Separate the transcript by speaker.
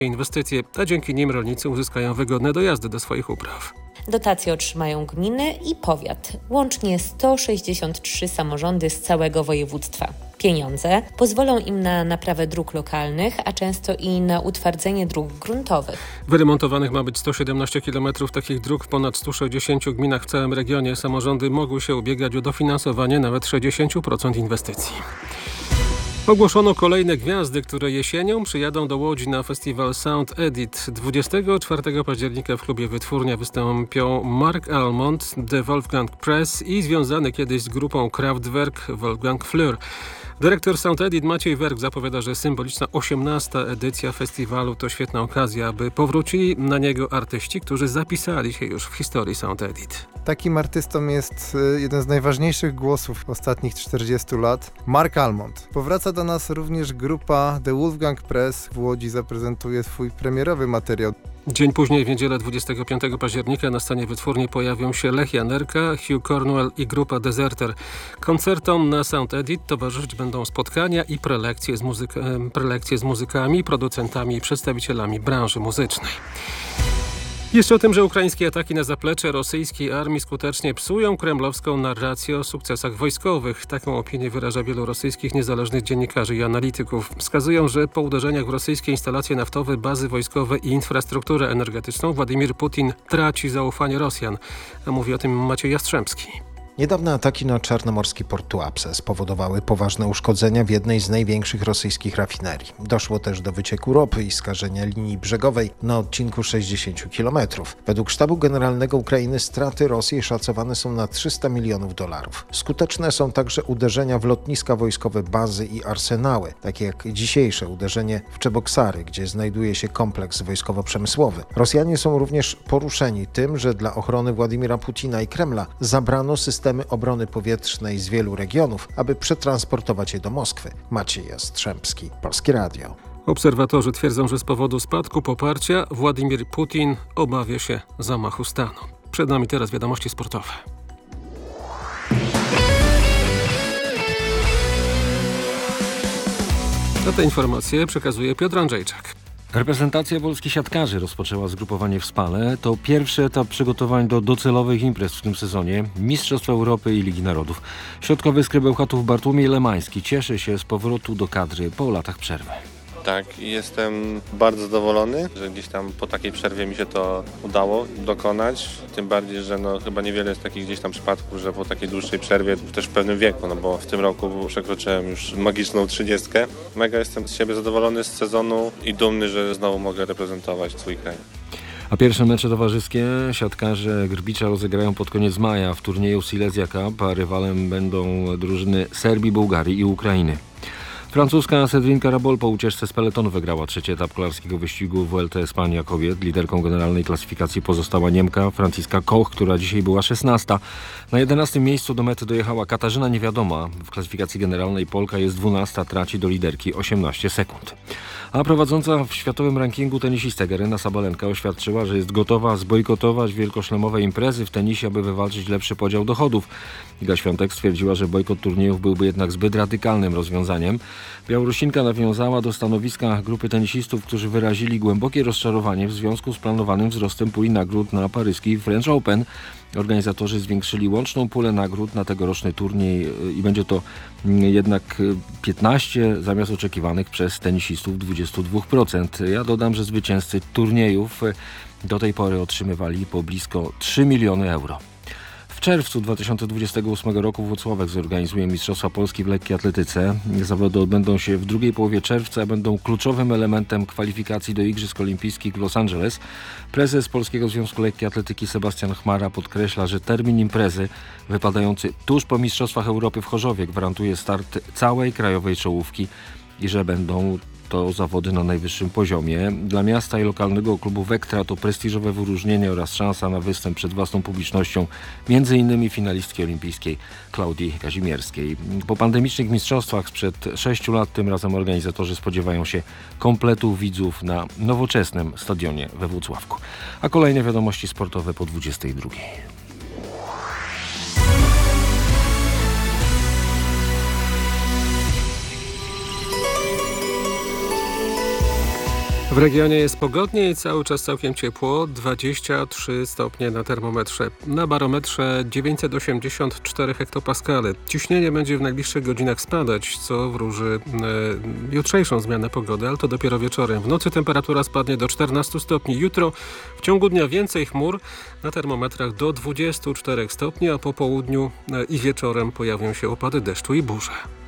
Speaker 1: inwestycje, a dzięki nim rolnicy uzyskają wygodne dojazdy do swoich upraw.
Speaker 2: Dotacje otrzymają gminy i powiat, łącznie 163 samorządy z całego województwa. Pieniądze pozwolą im na naprawę dróg lokalnych, a często i na utwardzenie dróg gruntowych.
Speaker 1: Wyremontowanych ma być 117 km takich dróg w ponad 160 gminach w całym regionie. Samorządy mogły się ubiegać o dofinansowanie nawet 60% inwestycji. Ogłoszono kolejne gwiazdy, które jesienią przyjadą do Łodzi na festiwal Sound Edit. 24 października w klubie Wytwórnia wystąpią Mark Almond, The Wolfgang Press i związany kiedyś z grupą Kraftwerk Wolfgang Flür. Dyrektor Sound Edit Maciej Werk zapowiada, że symboliczna 18. edycja festiwalu to świetna okazja, aby powrócili na niego artyści, którzy zapisali się już w historii Sound Edit.
Speaker 3: Takim artystą jest jeden z najważniejszych głosów ostatnich 40 lat, Mark Almond. Powraca do nas również grupa The Wolfgang Press. W Łodzi zaprezentuje swój premierowy materiał.
Speaker 1: Dzień później, w niedzielę 25 października na scenie Wytwórni pojawią się Lech Janerka, Hugh Cornwell i grupa Deserter. Koncertom na Sound Edit towarzyszyć będą spotkania i prelekcje z muzykami, producentami i przedstawicielami branży muzycznej. Jeszcze o tym, że ukraińskie ataki na zaplecze rosyjskiej armii skutecznie psują kremlowską narrację o sukcesach wojskowych. Taką opinię wyraża wielu rosyjskich niezależnych dziennikarzy i analityków. Wskazują, że po uderzeniach w rosyjskie instalacje naftowe, bazy wojskowe i infrastrukturę energetyczną Władimir Putin traci zaufanie Rosjan. A mówi o tym Maciej Jastrzębski.
Speaker 4: Niedawne ataki na czarnomorski port Tuapse spowodowały poważne uszkodzenia w jednej z największych rosyjskich rafinerii. Doszło też do wycieku ropy i skażenia linii brzegowej na odcinku 60 km. Według Sztabu Generalnego Ukrainy straty Rosji szacowane są na $300 milionów. Skuteczne są także uderzenia w lotniska wojskowe, bazy i arsenały, takie jak dzisiejsze uderzenie w Czeboksary, gdzie znajduje się kompleks wojskowo-przemysłowy. Rosjanie są również poruszeni tym, że dla ochrony Władimira Putina i Kremla zabrano systemy obrony powietrznej z wielu regionów, aby przetransportować je do Moskwy. Maciej Jastrzębski, Polskie Radio.
Speaker 1: Obserwatorzy twierdzą, że z powodu spadku poparcia Władimir Putin obawia się zamachu stanu. Przed nami teraz wiadomości sportowe. A te informacje przekazuje Piotr Andrzejczak.
Speaker 5: Reprezentacja polskich siatkarzy rozpoczęła zgrupowanie w Spale. To pierwszy etap przygotowań do docelowych imprez w tym sezonie Mistrzostw Europy i Ligi Narodów. Środkowy skryb Bełchatów Bartłomiej Lemański cieszy się z powrotu do kadry po latach przerwy.
Speaker 6: Tak, jestem bardzo zadowolony, że gdzieś tam po takiej przerwie mi się to udało dokonać. Tym bardziej, że chyba niewiele jest takich gdzieś tam przypadków, że po takiej dłuższej przerwie, też w pewnym wieku, bo w tym roku przekroczyłem już magiczną 30. Mega jestem z siebie zadowolony z sezonu i dumny, że znowu mogę reprezentować swój kraj.
Speaker 5: A pierwsze mecze towarzyskie siatkarze Grbicza rozegrają pod koniec maja w turnieju Silesia Cup, a rywalem będą drużyny Serbii, Bułgarii i Ukrainy. Francuska Cédrine Carabol po ucieczce z peletonu wygrała trzeci etap kolarskiego wyścigu WLT Espania kobiet. Liderką generalnej klasyfikacji pozostała Niemka Franciska Koch, która dzisiaj była 16. Na 11. miejscu do mety dojechała Katarzyna Niewiadoma. W klasyfikacji generalnej Polka jest 12, traci do liderki 18 sekund. A prowadząca w światowym rankingu tenisistek Aryna Sabalenka oświadczyła, że jest gotowa zbojkotować wielkoszlemowe imprezy w tenisie, aby wywalczyć lepszy podział dochodów. Iga Świątek stwierdziła, że bojkot turniejów byłby jednak zbyt radykalnym rozwiązaniem. Białorusinka nawiązała do stanowiska grupy tenisistów, którzy wyrazili głębokie rozczarowanie w związku z planowanym wzrostem puli nagród na paryski French Open. Organizatorzy zwiększyli łączną pulę nagród na tegoroczny turniej i będzie to jednak 15 zamiast oczekiwanych przez tenisistów 22%. Ja dodam, że zwycięzcy turniejów do tej pory otrzymywali po blisko 3 miliony euro. W czerwcu 2028 roku Włocławek zorganizuje Mistrzostwa Polski w lekkiej atletyce. Zawody odbędą się w drugiej połowie czerwca, będą kluczowym elementem kwalifikacji do Igrzysk Olimpijskich w Los Angeles. Prezes Polskiego Związku Lekkiej Atletyki Sebastian Chmara podkreśla, że termin imprezy wypadający tuż po Mistrzostwach Europy w Chorzowie gwarantuje start całej krajowej czołówki i że będą to zawody na najwyższym poziomie. Dla miasta i lokalnego klubu Wektra to prestiżowe wyróżnienie oraz szansa na występ przed własną publicznością, m.in. finalistki olimpijskiej Klaudii Kazimierskiej. Po pandemicznych mistrzostwach sprzed 6 lat tym razem organizatorzy spodziewają się kompletu widzów na nowoczesnym stadionie we Włocławku. A kolejne wiadomości sportowe po 22.
Speaker 1: W regionie jest pogodnie i cały czas całkiem ciepło, 23 stopnie na termometrze. Na barometrze 984 hektopaskale. Ciśnienie będzie w najbliższych godzinach spadać, co wróży jutrzejszą zmianę pogody, ale to dopiero wieczorem. W nocy temperatura spadnie do 14 stopni. Jutro w ciągu dnia więcej chmur, na termometrach do 24 stopni, a po południu i wieczorem pojawią się opady deszczu i burze.